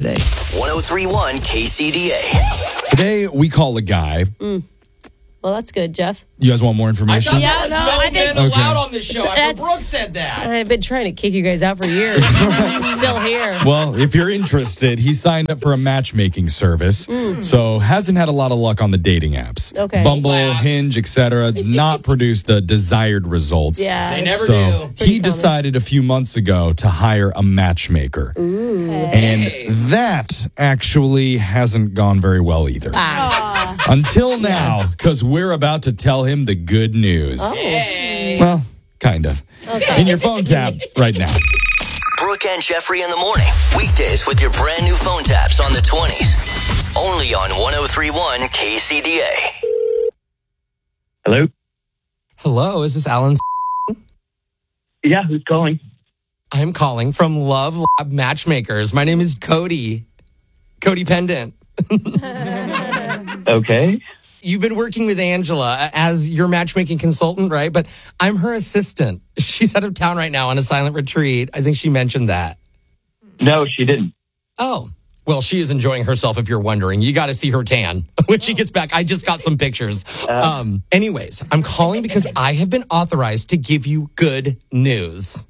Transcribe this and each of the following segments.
1031 KCDA. Today, we call a guy. Well, that's good, Jeff. You guys want more information? I think allowed on this show after that's- Brooke said that. I've been trying to kick you guys out for years. I'm still here. Well, if you're interested, he signed up for a matchmaking service, so hasn't had a lot of luck on the dating apps. Okay. Bumble, Laugh. Hinge, etc. Not produced the desired results. Yeah. They never So do. he Pretty decided a few months ago to hire a matchmaker. And that actually hasn't gone very well either. Until now, because we're about to tell him the good news. Hey. Well, kind of. In your phone tab right now. Brooke and Jeffrey in the morning. Weekdays with your brand new phone taps on the 20s. Only on 1031 KCDA. Hello? Hello, is this Alan? Yeah, who's calling? I'm calling from Love Lab Matchmakers. My name is Cody. Cody Pendant. Okay. You've been working with Angela as your matchmaking consultant, right? But I'm her assistant. She's out of town right now on a silent retreat. I think she mentioned that. No, she didn't. Oh, well, she is enjoying herself if you're wondering. You got to see her tan when she gets back. I just got some pictures. Anyways, I'm calling because I have been authorized to give you good news.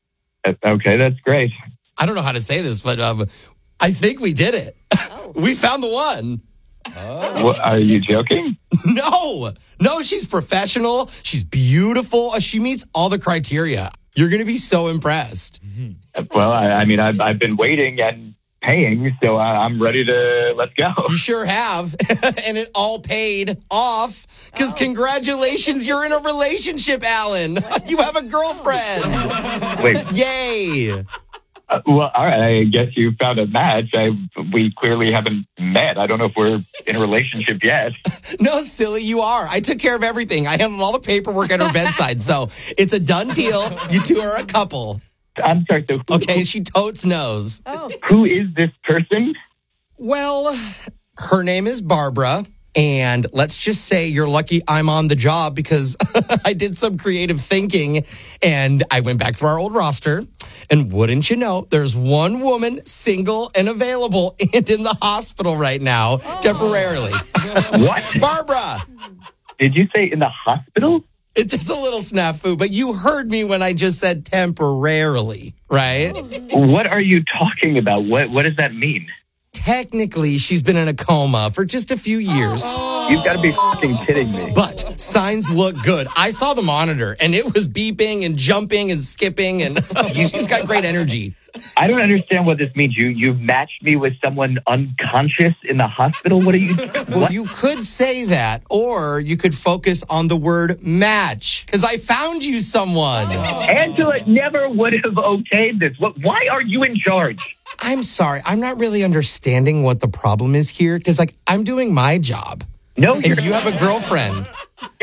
Okay, that's great. I don't know how to say this, but I think we did it. We found the one. What, are you joking? No, she's professional. She's beautiful. She meets all the criteria. You're going to be so impressed. Well, I mean, I've been waiting and paying, so I'm ready to let's go. You sure have. And it all paid off. Because congratulations, you're in a relationship, Alan. You have a girlfriend. Wait, Yay. well, all right. I guess you found a match. We clearly haven't met. I don't know if we're in a relationship yet. No, silly, you are. I took care of everything. I handled all the paperwork at her bedside. So it's a done deal. You two are a couple. I'm sorry. So Okay, she totes knows. who is this person? Well, her name is Barbara. And let's just say you're lucky I'm on the job because I did some creative thinking and I went back through our old roster. And wouldn't you know, there's one woman single and available and in the hospital right now, temporarily. What? Barbara! Did you say in the hospital? It's just a little snafu, but you heard me when I just said temporarily, right? What are you talking about? What does that mean? Technically, she's been in a coma for just a few years. You've got to be fucking kidding me. But signs look good. I saw the monitor, and it was beeping and jumping and skipping, and she's got great energy. I don't understand what this means. You've matched me with someone unconscious in the hospital. What are you? Well, What? you could say that, or you could focus on the word match, because I found you someone. Angela never would have okayed this. Why are you in charge? I'm sorry. I'm not really understanding what the problem is here, because I'm doing my job. No, And you're, you have a girlfriend.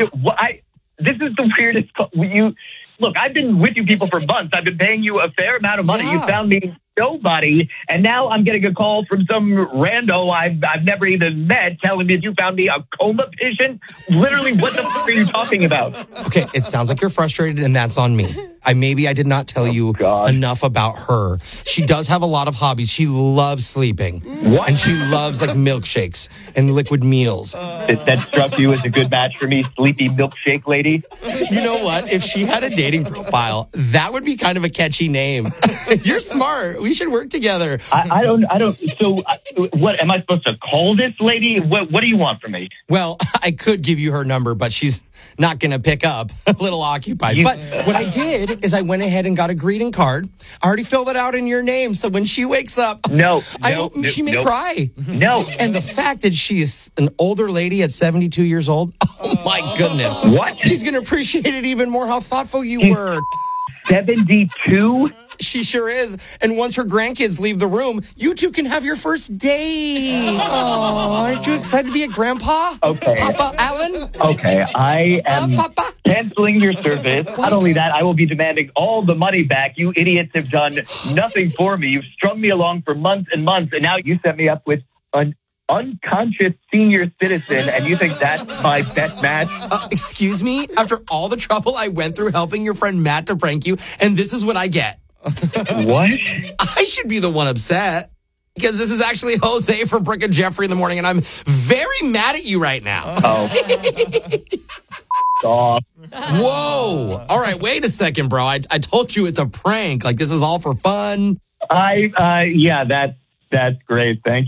This is the weirdest. Look, I've been with you people for months. I've been paying you a fair amount of money. Yeah. You found me nobody, and now I'm getting a call from some rando I've never even met telling me that you found me a coma patient. Literally, what the fuck are you talking about? Okay, it sounds like you're frustrated, and that's on me. Maybe I did not tell you God. enough about her. She does have a lot of hobbies. She loves sleeping. What? And she loves milkshakes and liquid meals. That struck you as a good match for me, sleepy milkshake lady? You know what? If she had a dating profile, that would be kind of a catchy name. You're smart. We should work together. I don't. So, what am I supposed to call this lady? What do you want from me? Well, I could give you her number, but she's not going to pick up. A little occupied. But what I did is I went ahead and got a greeting card. I already filled it out in your name. So when she wakes up, I hope she may cry. No. And the fact that she is an older lady at 72 years old, oh my goodness. What? She's going to appreciate it even more how thoughtful you were. 72? She sure is. And once her grandkids leave the room, you two can have your first date. Oh, aren't you excited to be a grandpa? Okay. Papa Alan? Okay, I am Papa? canceling your service. Not only that, I will be demanding all the money back. You idiots have done nothing for me. You've strung me along for months and months, and now you set me up with an unconscious senior citizen, and you think that's my best match? Excuse me? After all the trouble I went through helping your friend Matt to prank you, and this is what I get. What? I should be the one upset. because this is actually Jose from Brooke and Jeffrey in the morning, and I'm very mad at you right now. Oh. Stop. Whoa. All right, wait a second, bro. I told you it's a prank. Like, this is all for fun. Yeah, that's great. Thank